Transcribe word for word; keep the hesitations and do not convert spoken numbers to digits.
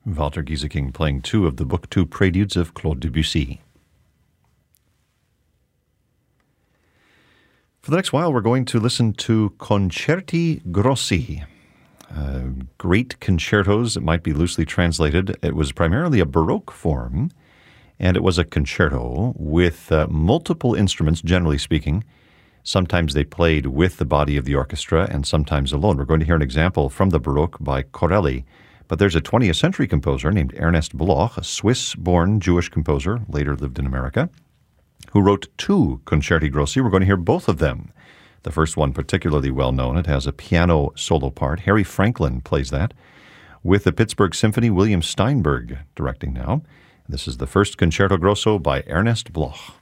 Walter Gieseking playing two of the Book Two Preludes of Claude Debussy. For the next while, we're going to listen to Concerti Grossi, uh, great concertos. It might be loosely translated. It was primarily a Baroque form, and it was a concerto with uh, multiple instruments, generally speaking. Sometimes they played with the body of the orchestra and sometimes alone. We're going to hear an example from the Baroque by Corelli, but there's a twentieth century composer named Ernest Bloch, a Swiss-born Jewish composer, later lived in America, who wrote two Concerti Grossi. We're going to hear both of them. The first one particularly well known. It has a piano solo part. Harry Franklin plays that. With the Pittsburgh Symphony, William Steinberg directing now. This is the first Concerto Grosso by Ernest Bloch.